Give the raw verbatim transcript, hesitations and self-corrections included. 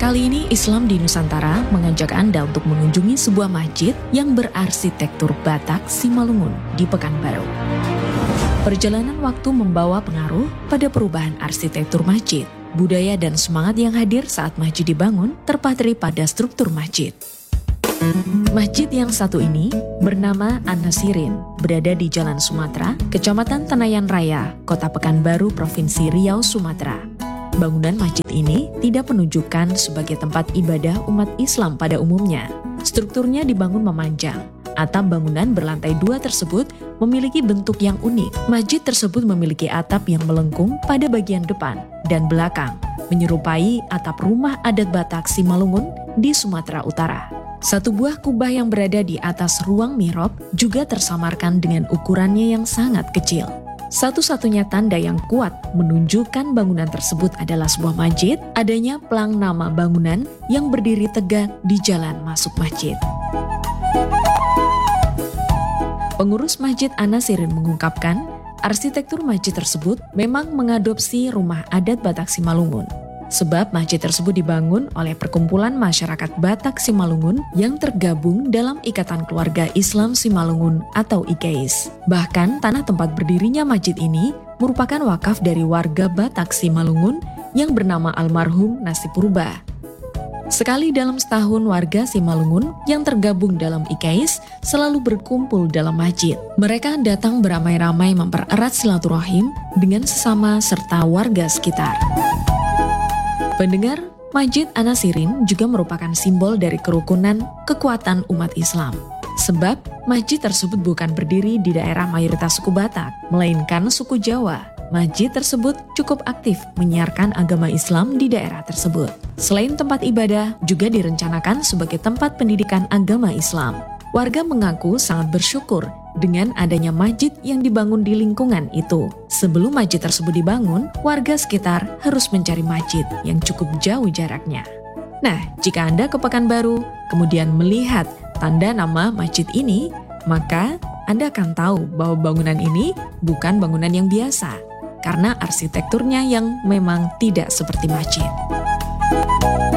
Kali ini Islam di Nusantara mengajak Anda untuk mengunjungi sebuah masjid yang berarsitektur Batak Simalungun di Pekanbaru. Perjalanan waktu membawa pengaruh pada perubahan arsitektur masjid, budaya dan semangat yang hadir saat masjid dibangun terpatri pada struktur masjid. Masjid yang satu ini bernama An-Nasirin, berada di Jalan Sumatera, Kecamatan Tenayan Raya, Kota Pekanbaru, Provinsi Riau, Sumatera. Bangunan masjid ini tidak menunjukkan sebagai tempat ibadah umat Islam pada umumnya. Strukturnya dibangun memanjang. Atap bangunan berlantai dua tersebut memiliki bentuk yang unik. Masjid tersebut memiliki atap yang melengkung pada bagian depan dan belakang, menyerupai atap rumah adat Batak Simalungun di Sumatera Utara. Satu buah kubah yang berada di atas ruang mihrab juga tersamarkan dengan ukurannya yang sangat kecil. Satu-satunya tanda yang kuat menunjukkan bangunan tersebut adalah sebuah masjid, adanya plang nama bangunan yang berdiri tegak di jalan masuk masjid. Pengurus Masjid An-Nasirin mengungkapkan, arsitektur masjid tersebut memang mengadopsi rumah adat Batak Simalungun. Sebab masjid tersebut dibangun oleh perkumpulan masyarakat Batak Simalungun yang tergabung dalam Ikatan Keluarga Islam Simalungun atau I K I S. Bahkan tanah tempat berdirinya masjid ini merupakan wakaf dari warga Batak Simalungun yang bernama almarhum Nasi Purba. Sekali dalam setahun warga Simalungun yang tergabung dalam I K I S selalu berkumpul dalam masjid. Mereka datang beramai-ramai mempererat silaturahim dengan sesama serta warga sekitar. Pendengar, Masjid An-Nasirin juga merupakan simbol dari kerukunan kekuatan umat Islam. Sebab masjid tersebut bukan berdiri di daerah mayoritas suku Batak, melainkan suku Jawa. Masjid tersebut cukup aktif menyiarkan agama Islam di daerah tersebut. Selain tempat ibadah, juga direncanakan sebagai tempat pendidikan agama Islam. Warga mengaku sangat bersyukur dengan adanya masjid yang dibangun di lingkungan itu. Sebelum masjid tersebut dibangun, warga sekitar harus mencari masjid yang cukup jauh jaraknya. Nah, jika Anda ke Pekanbaru, kemudian melihat tanda nama masjid ini, maka Anda akan tahu bahwa bangunan ini bukan bangunan yang biasa, karena arsitekturnya yang memang tidak seperti masjid.